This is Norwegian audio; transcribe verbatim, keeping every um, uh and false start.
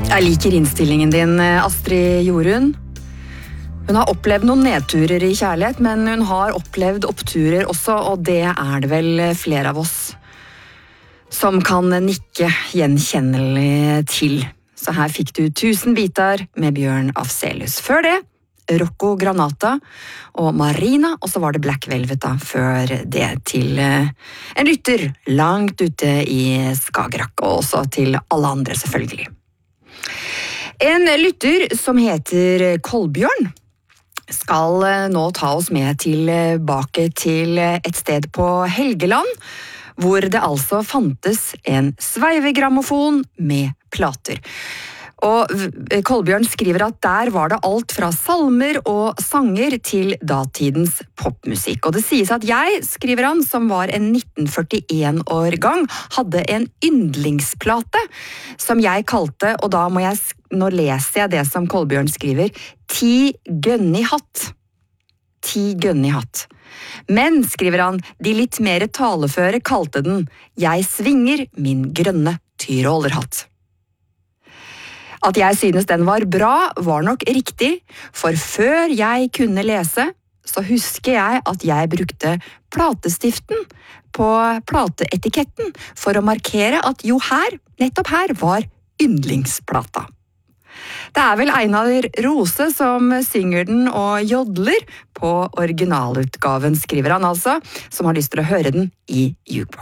Jeg liker innstillingen din, Astrid Jorunn. Hun har opplevd noen nedturer i kjærlighet, men hun har opplevd oppturer også, og det er det vel flere av oss som kan nikke gjenkjennelig til. Så her fikk du Tusen biter med Bjørn Afzelius. Før det, Rocco Granata og Marina, og så var det Black Velvet da, før det til en lytter langt ute i Skagerrak, og også til alle andre selvfølgelig. En lytter som heter Kolbjørn skal nå ta oss med tilbake til et sted på Helgeland, hvor det altså fantes en sveivegrammofon med plater. Og Kolbjørn skriver at der var det alt fra salmer og sanger til datidens popmusikk. Og det sies at jeg, skriver han, som var en nitten førtien-årgang, hadde en yndlingsplate som jeg kalte, og da må jeg, nå leser jeg det som Kolbjørn skriver, Ti gønn i hatt. Ti gønn i hatt. Men, skriver han, de litt mer taleføre kalte den Jeg svinger min grønne tyrålerhatt. At jeg synes den var bra, var nok riktig, for før jeg kunne lese, så husker jeg at jeg brukte platestiften på plateetiketten for å markere at jo her, nettopp her, var yndlingsplata. Det er vel Einar Rose som synger den og jodler på originalutgaven, skriver han altså, som har lyst til å høre den i Jukebox.